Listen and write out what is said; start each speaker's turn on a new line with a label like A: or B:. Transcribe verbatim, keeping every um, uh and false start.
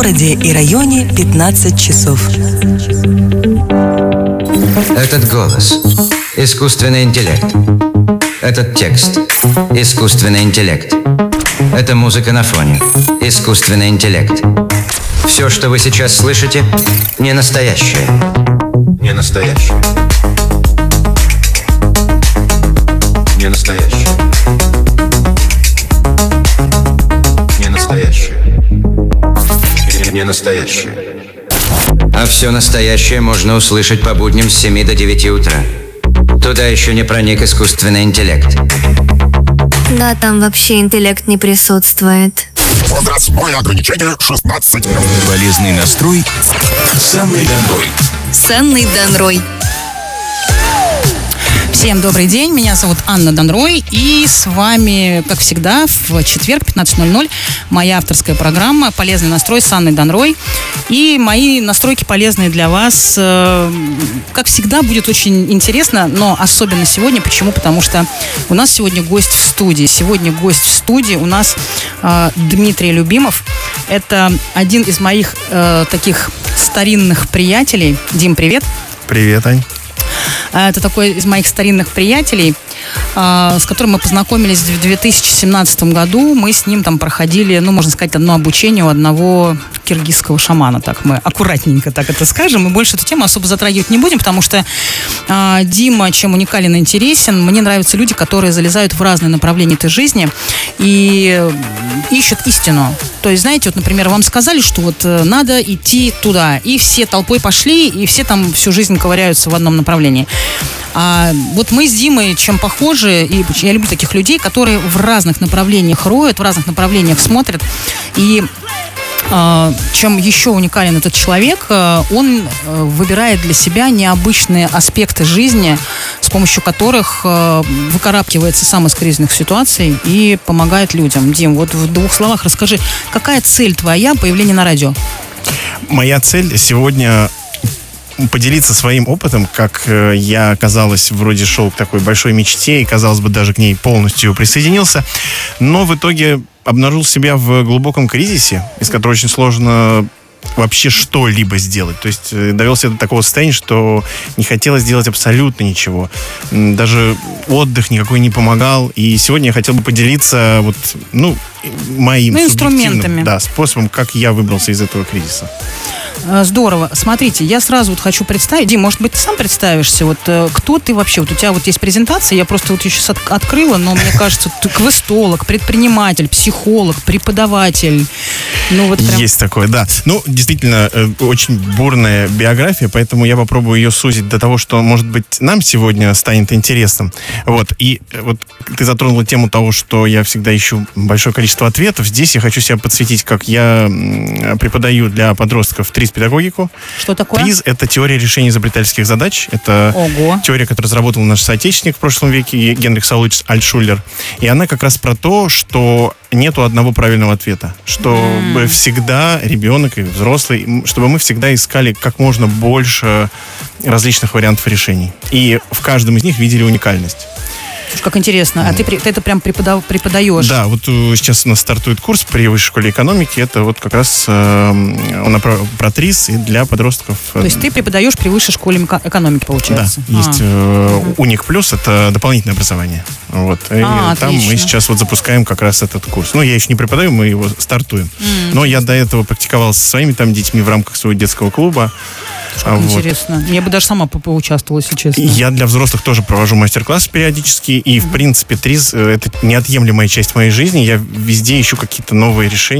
A: городе и районе пятнадцать часов.
B: Этот голос – искусственный интеллект. Этот текст – искусственный интеллект. Эта музыка на фоне – искусственный интеллект. Все, что вы сейчас слышите, не настоящее. Не настоящее. Не настоящее. Не настоящее. Не настоящее. А все настоящее можно услышать по будням с семи до девяти утра. Туда еще не проник искусственный интеллект.
C: Да, там вообще интеллект не присутствует.
D: Возрастное ограничение шестнадцать.
E: Полезный настрой с Анной Донрой.
C: С Анной Донрой.
F: Всем добрый день, меня зовут Анна Донрой, и с вами, как всегда, в четверг, пятнадцать ноль ноль, моя авторская программа «Полезный настрой» с Анной Донрой. И мои настройки полезные для вас, как всегда, будет очень интересно, но особенно сегодня. Почему? Потому что у нас сегодня гость в студии. Сегодня гость в студии у нас э, Дмитрий Любимов. Это один из моих э, таких старинных приятелей. Дим, привет.
G: Привет, Ань.
F: Это такой из моих старинных приятелей, с которым мы познакомились в две тысячи семнадцатом году. Мы с ним там проходили, ну, можно сказать, одно обучение у одного киргизского шамана. Так мы аккуратненько так это скажем. И больше эту тему особо затрагивать не будем, потому что э, Дима чем уникален и интересен. Мне нравятся люди, которые залезают в разные направления этой жизни и ищут истину. То есть, знаете, вот, например, вам сказали, что вот надо идти туда, и все толпой пошли, и все там всю жизнь ковыряются в одном направлении. А вот мы с Димой чем похожи, и я люблю таких людей, которые в разных направлениях роют, в разных направлениях смотрят. И э, чем еще уникален этот человек, э, он э, выбирает для себя необычные аспекты жизни, с помощью которых э, выкарабкивается сам из кризисных ситуаций и помогает людям. Дим, вот в двух словах расскажи, какая цель твоя появления на радио?
G: Моя цель сегодня поделиться своим опытом, как э, я, казалось, вроде шел к такой большой мечте и, казалось бы, даже к ней полностью присоединился, но в итоге обнаружил себя в глубоком кризисе, из которого очень сложно вообще что-либо сделать. То есть э, довел себя до такого состояния, что не хотелось делать абсолютно ничего. Даже отдых никакой не помогал. И сегодня я хотел бы поделиться вот, ну, моим
F: ну,
G: субъективным, да, способом, как я выбрался из этого кризиса.
F: Здорово. Смотрите, я сразу вот хочу представить. Дим, может быть, ты сам представишься? Вот кто ты вообще? Вот у тебя вот есть презентация, я просто вот ее сейчас от- открыла, но мне кажется, ты квестолог, предприниматель, психолог, преподаватель. Ну, вот прям...
G: Есть такое, да. Ну, действительно, э, очень бурная биография, поэтому я попробую ее сузить до того, что, может быть, нам сегодня станет интересным. Вот. И э, вот ты затронула тему того, что я всегда ищу большое количество ответов. Здесь я хочу себя подсветить, как я м, преподаю для подростков ТРИЗ-педагогику.
F: Что такое?
G: ТРИЗ — это теория решения изобретательских задач. Это
F: Ого.
G: теория, которую разработал наш соотечественник в прошлом веке, Генрих Саулович Альтшулер. И она как раз про то, что нету одного правильного ответа. Чтобы mm. всегда ребенок и взрослый, чтобы мы всегда искали как можно больше различных вариантов решений. И в каждом из них видели уникальность.
F: Как интересно. А ты, ты это прям преподав, преподаешь?
G: Да, вот сейчас у нас стартует курс при Высшей школе экономики. Это вот как раз э, он про, про ТРИЗ и для подростков.
F: То есть ты преподаешь при Высшей школе экономики, получается?
G: Да, есть э,
F: угу.
G: Уник Плюс, это дополнительное образование. Вот. И
F: а,
G: там
F: отлично.
G: мы сейчас вот запускаем как раз этот курс. Ну, я еще не преподаю, мы его стартуем. Mm, Но я до этого практиковал со своими там детьми в рамках своего детского клуба.
F: Как
G: вот.
F: Интересно. Я бы даже сама поучаствовала, если честно.
G: Я для взрослых тоже провожу мастер-классы периодически. И, в принципе, ТРИЗ — это неотъемлемая часть моей жизни. Я везде ищу какие-то новые решения.